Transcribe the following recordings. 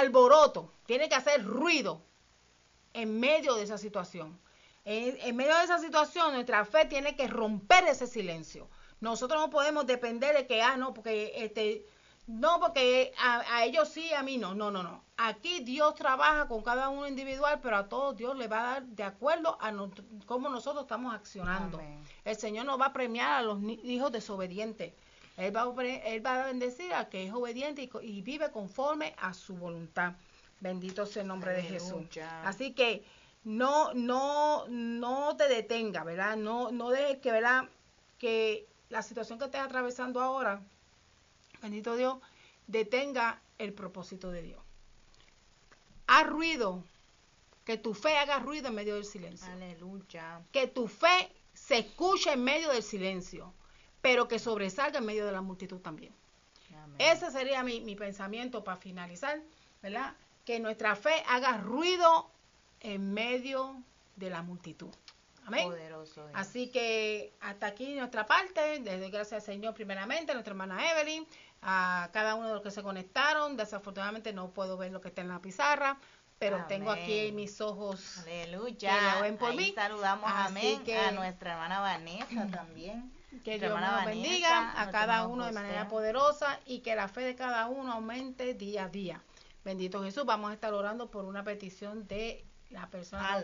alboroto, tiene que hacer ruido en medio de esa situación. En medio de esa situación, nuestra fe tiene que romper ese silencio. Nosotros no podemos depender de que, porque a ellos sí, a mí no. No. Aquí Dios trabaja con cada uno individual, pero a todos Dios le va a dar de acuerdo a cómo nosotros estamos accionando. Amén. El Señor nos va a premiar a los hijos desobedientes. Él va a bendecir al que es obediente y vive conforme a su voluntad. Bendito sea el nombre de Jesús. Así que no te detenga, ¿verdad? No dejes que, ¿verdad?, que la situación que estés atravesando ahora, bendito Dios, detenga el propósito de Dios. Haz ruido, que tu fe haga ruido en medio del silencio. Aleluya. Que tu fe se escuche en medio del silencio, pero que sobresalga en medio de la multitud también. Amén. Ese sería mi pensamiento para finalizar, ¿verdad? Que nuestra fe haga ruido en medio de la multitud. Amén. Poderoso Dios. Así que hasta aquí nuestra parte. Desde gracias al Señor primeramente, a nuestra hermana Evelyn, a cada uno de los que se conectaron. Desafortunadamente no puedo ver lo que está en la pizarra, pero amén, tengo aquí mis ojos. Aleluya. Que la ven por ahí mí. Saludamos amén a nuestra hermana Vanessa también. Que Dios nos bendiga a cada uno de manera poderosa y que la fe de cada uno aumente día a día. Bendito Jesús. Vamos a estar orando por una petición de la persona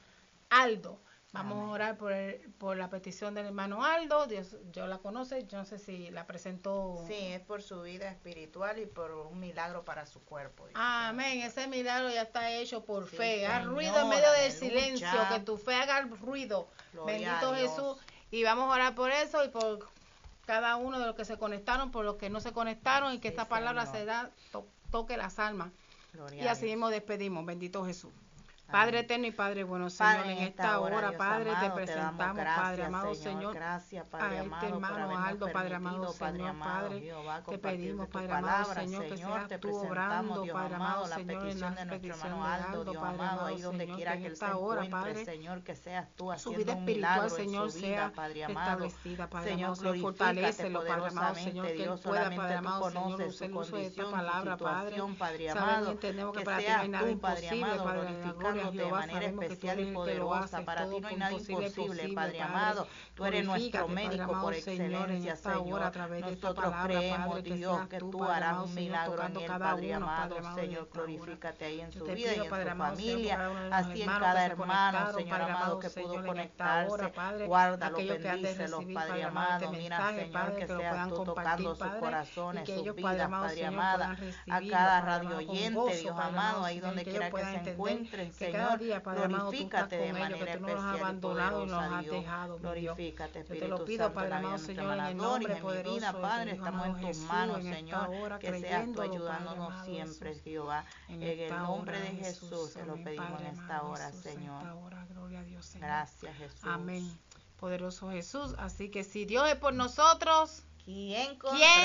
Aldo. Vamos amén. A orar por la petición del hermano Aldo. Dios la conoce. Yo no sé si la presentó. Sí, es por su vida espiritual y por un milagro para su cuerpo. Amén. Ese milagro ya está hecho por sí, fe. Haz ruido en medio del silencio. Que tu fe haga ruido. Gloria bendito Jesús. Y vamos a orar por eso y por cada uno de los que se conectaron, por los que no se conectaron, y que sí, esta palabra se toque las almas. Gloria y así mismo despedimos. Bendito Jesús. Padre eterno y Padre bueno, Señor, Padre, en esta hora, Dios Padre, amado, te presentamos, gracias, Padre amado, Señor, gracias, Padre a este hermano Aldo, Padre amado, Señor, Padre, Jehová, te pedimos, Padre amado, Señor, que seas tú obrando, Padre amado, Señor, en la petición de Aldo, Dios amado, ahí donde quiera que él se encuentre, Señor, que seas tú haciendo un milagro, Señor, sea restablecida, Padre amado, Señor, fortalécelo, Padre amado, Señor, que él pueda, Padre amado, Señor, usar el uso de esta palabra, Padre, sabemos y entendemos que para ti no hay nada imposible, Padre, de manera especial y poderosa. Para ti no hay nada imposible, Padre amado. Tú eres nuestro médico por excelencia, Señor. Nosotros creemos, Dios, que tú harás un milagro en él, Padre amado, Señor. Glorifícate ahí en su vida y en su familia, así en cada hermano, Señor amado, que pudo conectarse. Guárdalo, bendícelos, Padre amado. Mira, Señor, que seas tú tocando sus corazones, sus vidas, Padre amado. A cada radio oyente, Dios amado, ahí donde quiera que se encuentren, Señor, día, Padre amado, glorifícate de manera ellos, que tú no los has abandonado y nos has dejado, glorifícate, Espíritu te lo pido, Santo, Padre amado, Señor, en el nombre poderoso vida, Padre, estamos en tus manos, Señor, que seas tú ayudándonos siempre, Jehová, en el nombre de Jesús, te lo pedimos en esta hora, Señor. Gloria a Dios, Señor. Gracias, Jesús. Amén. Poderoso Jesús, así que si Dios es por nosotros, ¿quién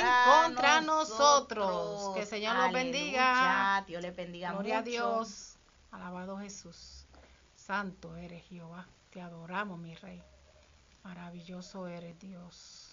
contra nosotros? Que el Señor los bendiga. Dios les bendiga. Gloria mucho. a Dios. Alabado Jesús. Santo eres Jehová. Te adoramos, mi Rey. Maravilloso eres, Dios.